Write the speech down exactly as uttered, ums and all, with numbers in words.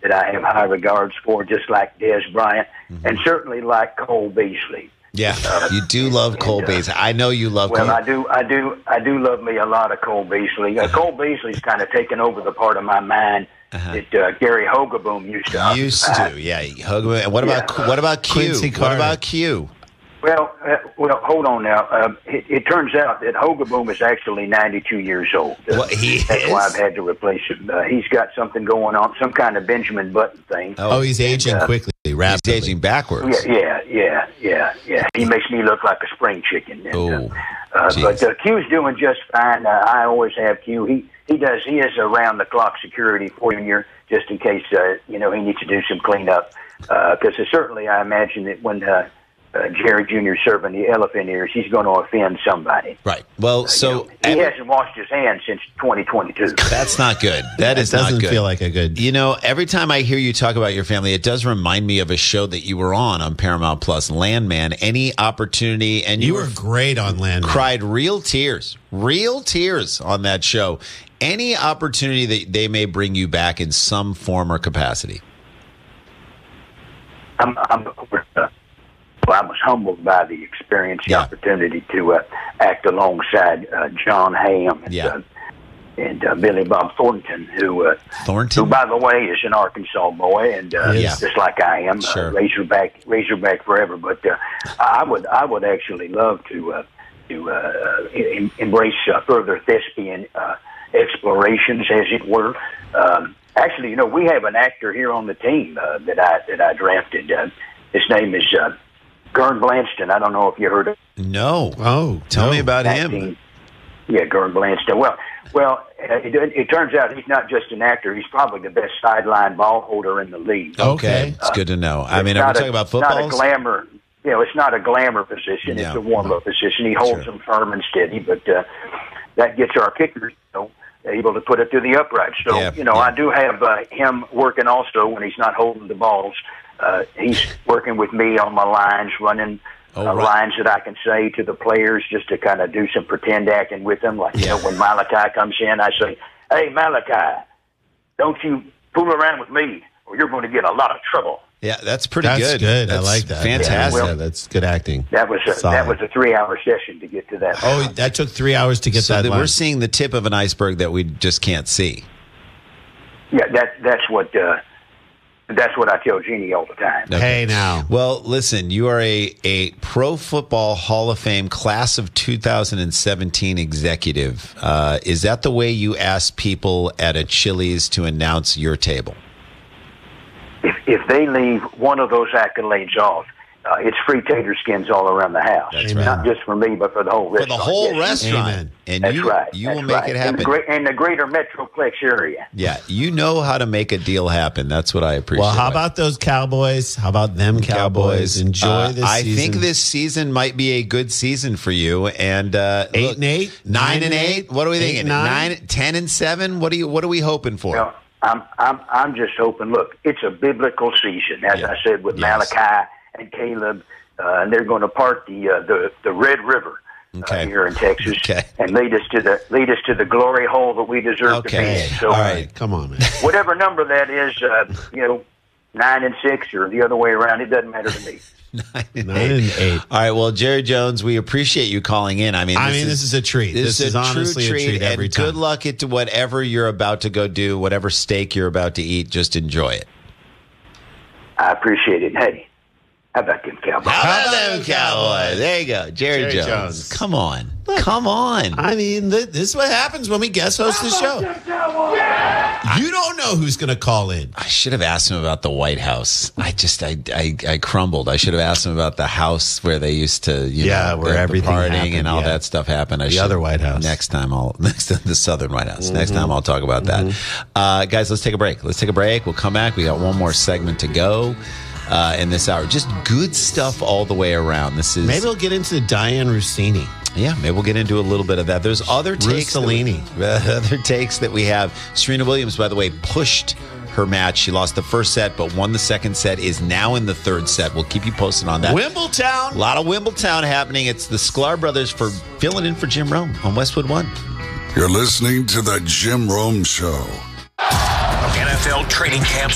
that I have high regards for, just like Des Bryant, mm-hmm. and certainly like Cole Beasley. Yeah, uh, you do love and, Cole uh, Beasley. I know you love. Well, Cole. I do, I do, I do love me a lot of Cole Beasley. Uh, Cole Beasley's kind of taken over the part of my mind uh-huh. that uh, Gary Hogeboom used to. Used to, yeah. Hogeboom. And what about yeah. what about Q? What about Q? Well, uh, well, hold on now. Uh, it, it turns out that Hogeboom is actually ninety-two years old. Uh, well, he that's is? why I've had to replace him. Uh, he's got something going on, some kind of Benjamin Button thing. Oh, he's aging and, uh, quickly, rapidly. He's aging backwards. Yeah, yeah, yeah, yeah. yeah. He makes me look like a spring chicken. And, oh, uh, uh, but uh, Q's doing just fine. Uh, I always have Q. He he does. He is around the clock security for you, just in case uh, you know he needs to do some cleanup. Because uh, certainly, I imagine that when. Uh, Uh, Jerry Junior serving the elephant ears, he's going to offend somebody. Right. Well, uh, so... You know, he every, hasn't washed his hands since twenty twenty-two. That's not good. That is doesn't not good. feel like a good... You know, every time I hear you talk about your family, it does remind me of a show that you were on on Paramount Plus, Landman. Any opportunity... and You, you were great on Landman. Cried real tears. Real tears on that show. Any opportunity that they may bring you back in some form or capacity? I'm... I'm uh, Well, I was humbled by the experience, the yeah. opportunity to uh, act alongside uh, John Hamm and, yeah. uh, and uh, Billy Bob Thornton, who, uh, Thornton? who, by the way, is an Arkansas boy, and uh, yeah. just like I am, sure. uh, Razorback, Razorback forever. But uh, I would, I would actually love to uh, to uh, em- embrace uh, further thespian uh, explorations, as it were. Um, actually, you know, we have an actor here on the team uh, that I that I drafted. Uh, his name is. Uh, Gern Blanston. I don't know if you heard of him. No. Oh, tell no. me about acting. him. Yeah, Gern Blanston. Well, well, it, it turns out he's not just an actor. He's probably the best sideline ball holder in the league. Okay, it's uh, good to know. I mean, are we talking a, about football? Not a glamour. You know, it's not a glamour position. No. It's a warm-up position. He holds sure. them firm and steady, but uh, that gets our kickers, you know, able to put it through the uprights. So, yeah, you know, yeah. I do have uh, him working also when he's not holding the balls. Uh, he's working with me on my lines, running oh, uh, right. lines that I can say to the players just to kind of do some pretend acting with them. Like, you yeah. know, when Malachi comes in, I say, hey, Malachi, don't you fool around with me or you're going to get a lot of trouble. Yeah, that's pretty that's good. good. That's I like that. Fantastic. Yeah, well, that's good acting. That was a, Solid. that was a three-hour session to get to that. Oh, that took three hours to get so that that line. We're seeing the tip of an iceberg that we just can't see. Yeah, that that's what uh, that's what I tell Jeannie all the time. Okay. Hey, now. Well, listen, you are a, a Pro Football Hall of Fame class of two thousand seventeen executive. Uh, is that the way you ask people at a Chili's to announce your table? If if they leave one of those accolades off, uh, it's free tater skins all around the house. That's right. Not just for me, but for the whole For restaurant. the whole Yes. restaurant. Amen. And That's you, right. you That's will make right. it happen. In the, great, in the greater Metroplex area. Yeah, you know how to make a deal happen. That's what I appreciate. Well, how about those Cowboys? How about them Cowboys? Enjoy uh, this I season. think this season might be a good season for you. And uh, Eight look, and eight? nine, Nine and and eight. eight? What are we Eight thinking? and nine? Nine, ten and seven. What are you? What are we hoping for? Well, I'm I'm I'm just hoping. Look, it's a biblical season, as Yeah. I said with Yes. Malachi and Caleb, uh, and they're going to part the uh, the the Red River. Okay. Uh, here in Texas, Okay. and lead us to the lead us to the glory hole that we deserve to be Okay. in. So, All All right. right, come on, man. whatever number that is, uh, you know, nine and six or the other way around, it doesn't matter to me. Nine and Nine eight. and eight. All right. Well, Jerry Jones, we appreciate you calling in. I mean, I this mean, is, this is a treat. This, This is is a honestly true a treat. treat every and time. good luck at whatever you're about to go do, whatever steak you're about to eat. Just enjoy it. I appreciate it. Hey, how about them Cowboys? How about about them them Cowboys? Cowboys? There you go, Jerry, Jerry Jones. Jones. Come on, come on. I mean, th- this is what happens when we guest host the show. You don't know who's going to call in. I should have asked him about the White House. I just, I, I, I crumbled. I should have asked him about the house where they used to, you Yeah, know, where the, everything the partying happened, and all yeah. that stuff happened. I The should, other White House. Next time, I'll next the Southern White House. Mm-hmm. Next time, I'll talk about that. Mm-hmm. Uh, guys, let's take a break. Let's take a break. We'll come back. We got one more segment to go. Uh, in this hour, just good stuff all the way around. This is Maybe we'll get into Diane Rossini. Yeah, maybe we'll get into a little bit of that. There's other takes, that we, Russolini. other takes that we have. Serena Williams, by the way, pushed her match. She lost the first set, but won the second set. Is now in the third set. We'll keep you posted on that. Wimbledon. A lot of Wimbledon happening. It's the Sklar brothers for filling in for Jim Rome on Westwood One. You're listening to the Jim Rome Show. N F L training camp